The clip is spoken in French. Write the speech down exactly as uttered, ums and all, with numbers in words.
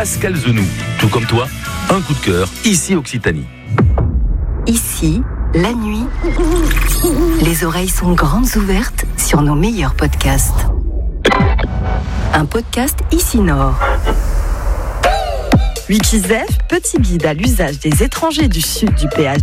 Pascal Zenou. Tout comme toi, un coup de cœur, ici Occitanie. Ici, la nuit, les oreilles sont grandes ouvertes sur nos meilleurs podcasts. Un podcast Ici Nord. Wikizef, petit guide à l'usage des étrangers du sud du péage